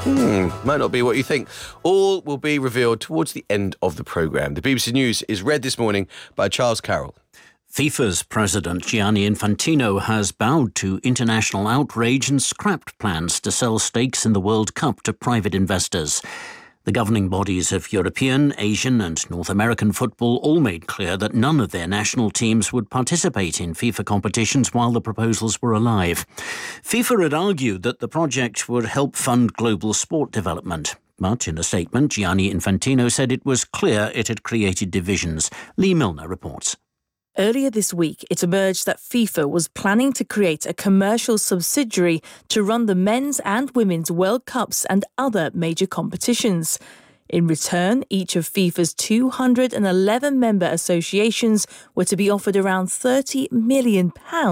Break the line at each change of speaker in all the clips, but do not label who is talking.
Might not be what you think. All will be revealed towards the end of the programme. The BBC News is read this morning by Charles Carroll.
FIFA's president Gianni Infantino has bowed to international outrage and scrapped plans to sell stakes in the World Cup to private investors. The governing bodies of European, Asian and North American football all made clear that none of their national teams would participate in FIFA competitions while the proposals were alive. FIFA had argued that the project would help fund global sport development. But in a statement, Gianni Infantino said it was clear it had created divisions. Lee Milner reports.
Earlier this week, it emerged that FIFA was planning to create a commercial subsidiary to run the men's and women's World Cups and other major competitions. In return, each of FIFA's 211 member associations were to be offered around £30 million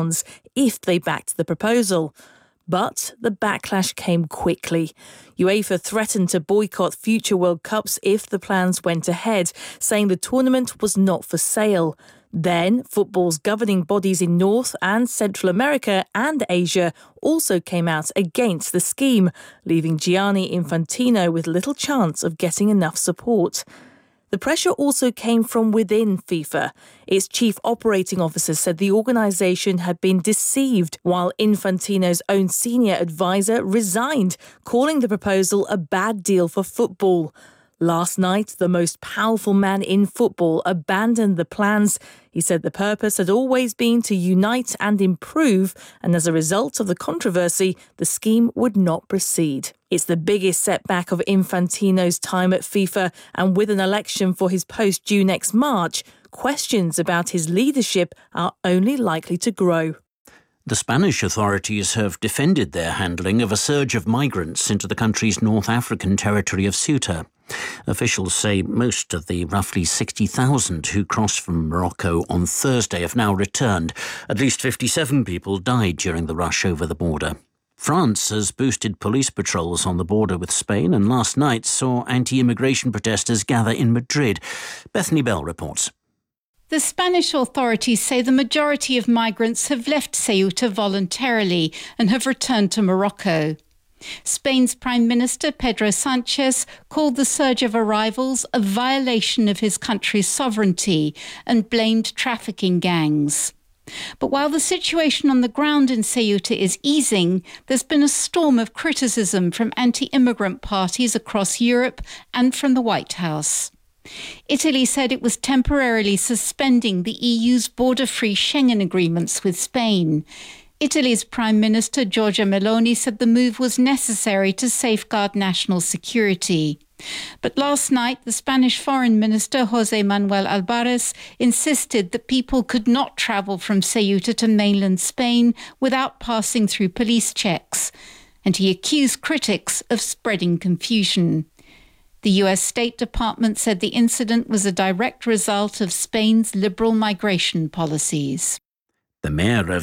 if they backed the proposal. But the backlash came quickly. UEFA threatened to boycott future World Cups if the plans went ahead, saying the tournament was not for sale. Then, football's governing bodies in North and Central America and Asia also came out against the scheme, leaving Gianni Infantino with little chance of getting enough support. The pressure also came from within FIFA. Its chief operating officer said the organisation had been deceived, while Infantino's own senior advisor resigned, calling the proposal a bad deal for football. Last night, the most powerful man in football abandoned the plans. He said the purpose had always been to unite and improve, and as a result of the controversy, the scheme would not proceed. It's the biggest setback of Infantino's time at FIFA, and with an election for his post due next March, questions about his leadership are only likely to grow.
The Spanish authorities have defended their handling of a surge of migrants into the country's North African territory of Ceuta. Officials say most of the roughly 60,000 who crossed from Morocco on Thursday have now returned. At least 57 people died during the rush over the border. France has boosted police patrols on the border with Spain and last night saw anti-immigration protesters gather in Madrid. Bethany Bell reports.
The Spanish authorities say the majority of migrants have left Ceuta voluntarily and have returned to Morocco. Spain's Prime Minister Pedro Sánchez called the surge of arrivals a violation of his country's sovereignty and blamed trafficking gangs. But while the situation on the ground in Ceuta is easing, there's been a storm of criticism from anti-immigrant parties across Europe and from the White House. Italy said it was temporarily suspending the EU's border-free Schengen agreements with Spain. Italy's Prime Minister Giorgia Meloni said the move was necessary to safeguard national security. But last night, the Spanish Foreign Minister José Manuel Álvarez insisted that people could not travel from Ceuta to mainland Spain without passing through police checks. And he accused critics of spreading confusion. The US State Department said the incident was a direct result of Spain's liberal migration policies.
The mayor of